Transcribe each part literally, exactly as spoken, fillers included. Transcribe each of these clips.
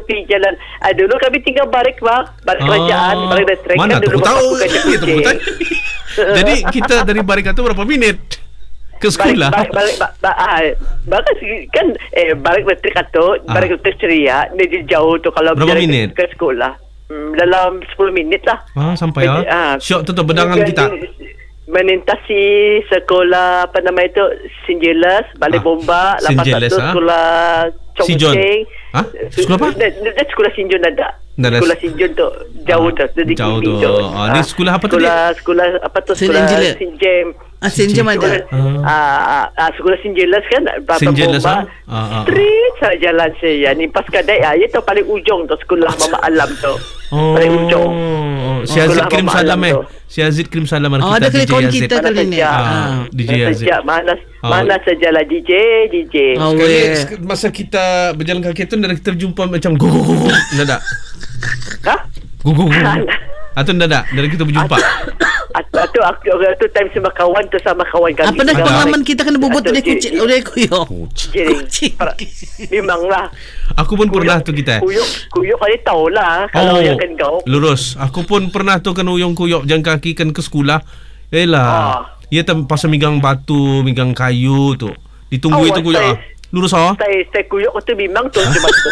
tepi jalan. Ah, dulu kami tinggal barik bang, barik Ah, kerajaan, barik restoran. mana Kan tu dulu aku tahu. bapakku kerja Ya, tu aku kucing. tanya. Jadi kita dari Barik itu berapa minit ke sekolah? Barik, barik, barik, barik, ah, barik kan eh barik retrik atau Ah. barik retrik ceria, dia jauh tu kalau Berapa berjalan minit? ke sekolah. Hmm, dalam sepuluh minit lah. Ah, sampai ya. Ah. Syok tu tu bedangan Dia- kita. dia Menintasi sekolah apa nama itu Sinjelas, Balai Ah, Bomba, lepas Sinjelas, tu ah. sekolah Sijon. Chongqing. Ah, sekolah apa? Dia, dia, dia sekolah Sinjon ada. Dah, dah. Sekolah Sinjon tu jauh Ah, tu, di jauh Kuning tu. Ah, ni sekolah apa tadi? Sekolah sekolah apa tu Saint sekolah Angela. Sinjem. Ah, Senjem ada. Ah, ah, sekolah Sinjelas kan Bapa Sinjelas, Bomba. ah? Ah, ah, ah. Street saja jalan saya. Ni pas kadai ah, itu paling ujung tu sekolah Mama Alam tu. Oh, Paling ujung. si Azid Sekolah kirim Mama salam Alam eh. tu. Si Azid kirim salam Oh, kita ada kali D J kawan Azid. kita kali ni. Mana Ah, Ah. D J Mana Azid. sejak mana Oh. mana sajalah D J D J. Oh, Sekali weh. sek- masa kita berjalan kaki tu dari kita jumpa macam gugu. Enggak ada. Hah? Gugu. Atau enggak ada dari kita berjumpa. Atau aku tu time sama kawan tu sama kawan kami. Apa dah Ada. pengalaman kita kena berbuat Atau oleh je- kucing oleh kuyok. Jering. Kucing. Memanglah. Aku pun pernah tu kita. Kuyuk, kuyuk kali tahulah kalau yang kan kau. Lurus. Aku pun pernah tu kan uyung kuyok jalan kaki kan ke sekolah. Elah. Ah. Ia tem pasal megang batu, megang kayu tu. Ditunggu Awak itu kuyok. saya- ah. Lurus ah. Saya saya kuyuk tu memang tu cuma tu.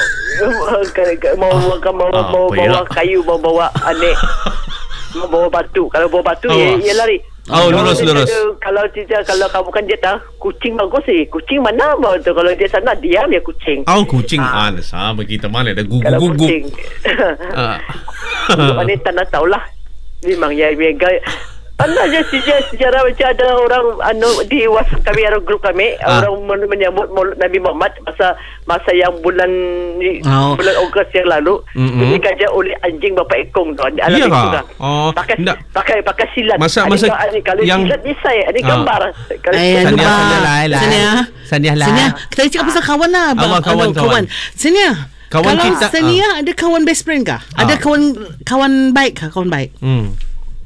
Mau mau mau Ah, mau apa bawa ya? kayu, mau bawa aneh. Mau bawa batu. Kalau bawa batu Oh. ya, ya lari. Oh, Kalau lurus, dia lurus. kata, Kalau dia kalau kamu kan dia tahu kucing bagus sih. Kucing mana mau tu kalau dia sana diam ya kucing. Oh, kucing. Ah. Ah, sama kita mana ada Kalau gugu-gugu. kucing. Ah. Ini tanah tahulah. Memang ya mega. Pernah je sejarah, sejarah macam ada orang anu di WhatsApp kami, ada grup kami, Ah. orang men- menyambut Maulid Nabi Muhammad masa masa yang bulan ni, Oh. bulan Ogos yang lalu. Mm-mm. Dikajak oleh anjing bapa ekong tu. Anak Iya itu kah? dah. Oh, pakai ndak. pakai pakai silat. Masa- Adik masa ka- adik, kalau yang- silat ni saya, ada Ah. gambar. Kalau Eh, silat- Sania, lupa. Sania lah, lah. Sania. Sania lah. Sania, kita cakap pasal kawan lah. Abang. Awak kawan, Aduh, kawan. Sania, Kawan kalau kita, Sania ada kawan best friend kah? Ada Ah. kawan kawan baik kah? Kawan baik? Hmm.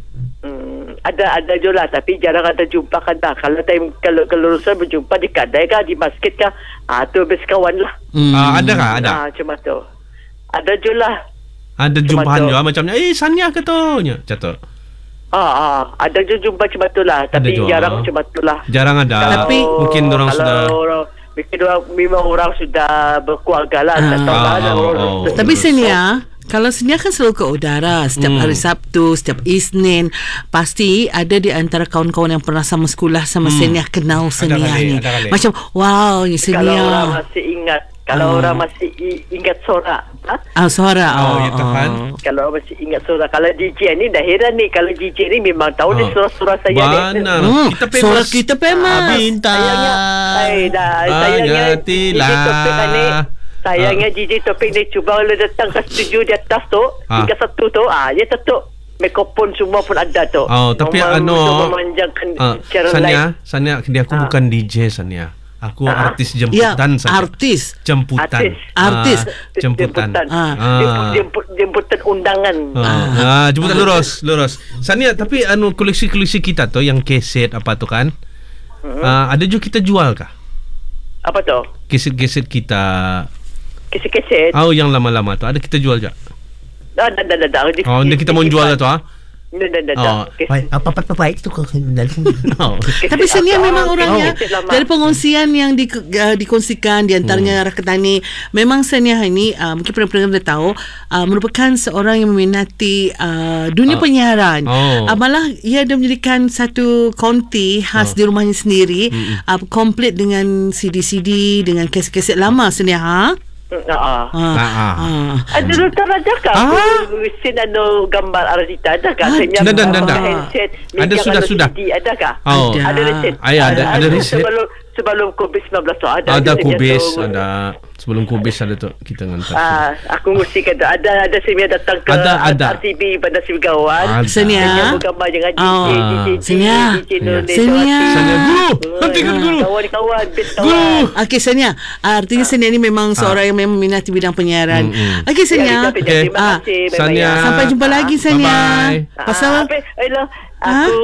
Hmm, ada ada je lah, tapi jarang ada jumpa kan dah. Kalau time kalau kelurusan berjumpa di kedai kah, di masjid kah, ah tu best kawan lah. Hmm. Ah, ada kah? Ada. Ah, cuma tu. Ada je lah. Ada Cuma jumpahan tu. juga macamnya. Eh, Sania ke tu? Nya, Catur. Ah, ah, ada je jumpa cuma tu lah, tapi juga. jarang cuma tu lah. Jarang ada. Tapi- mungkin orang kalau sudah orang, mungkin orang, memang orang sudah berkeluarga lah. Ah. Tak tahu lah, Ah, ada oh, orang- oh. Tapi Senia, kalau Senia kan selalu ke udara setiap Hmm. hari Sabtu, setiap Isnin. Pasti ada di antara kawan-kawan yang pernah sama sekolah sama Hmm. Senia kenal Senia kali, ni. ada kali. Macam wow, ni Kalau orang Senia. masih ingat, kalau Ah. orang masih i- ingat sorak, ha? Ah, suara. Oh, ya, Tuhan. Kalau orang masih ingat sorak, kalau D J ni dah heran ni, kalau D J ni memang tahu ni Ah. suara-suara saya ni. Benar. Hmm, Kita famous. suara kita famous. Ah, bintang. Sayangnya, ay, dah, sayangnya D J Topik ni, sayangnya D J Topik ni cuba kalau datang ke studio di atas tu, Ah. tiga satu tu, ah, dia tutup mikrofon semua pun ada tu. Oh, tapi Mem- anu untuk memanjangkan ah, cara Sania, lain. Sania dia aku Ah. bukan D J Sania. Aku Ah. artis Ya, jemputan saja. artis. Jemputan. Artis. Artis. Ah, jemputan. Ah. Jemput, jemput, jemputan undangan. Ah, ah, jemputan lurus, lurus. Sania, tapi anu koleksi-koleksi kita tu yang keset apa tu kan? Hmm. Ah, ada juga kita jual kah? Apa tu? Keset-keset kita. Keset-keset. Oh, yang lama-lama tu ada kita jual juga. Dah, dah, dah, dah, dah. Di- Oh, di- dia kita di- mau di- jual lah tu ah. Dah, dah, dah, dah. Oh, Kes- Baik, apa apa baik tu kau dalam. Oh. keset Tapi Senia apa? memang Oh, orangnya keset lama. dari pengongsian yang di, uh, dikongsikan di antaranya Hmm. Raketani. Memang Senia ini uh, mungkin pendengar dah tahu uh, merupakan seorang yang meminati uh, dunia Ah. penyiaran. Oh. Uh, malah ia ada menjadikan satu konti khas Oh. di rumahnya sendiri, uh, komplit dengan C D C D dengan kaset-kaset lama Senia. Ha? Ah. Ha. Ah, ah. Ha. Ada doktor ada kah? Ah. Mesin anu gambar Aradita ada kah? Ah, Saya dah, dah, dah, dah. handset, Ada, megang sudah, anu sudah. C D, ada kah? Oh. Ada. Ada reset. Ay, ada, ada reset. Sebelum sebelum COVID sembilan belas tu ada. Ada Dia kubis, tu- ada sebelum kubis ada tu kita ngantar. Ah, aku mesti kata ada ada Semia datang ke Ada, ada. R T B pada Sigawan. Ada. Senia. Dia bergambar dengan D J, Oh. D J, Senia. D J Nur, D J Senia. Wati. Sania guru, Hmm, hentikan guru. Kawan-kawan, best Guru. kawan. Okey Senia, artinya Senia ni memang seorang yang memang minati bidang penyiaran. Mm-mm. Okey Senia. Ya, kita- Okey. Terima Ah, kasih. Sania. Bye-bye. Sampai jumpa lagi Senia. Bye-bye. Pasal Ah, apa, Ella, aku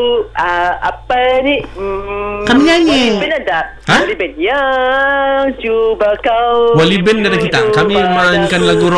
ah, apa ni? Hmm, Kami nyanyi. Wali band ada. Ha? Wali band yang cuba kau. Wali band ada kita. Kami mainkan lagu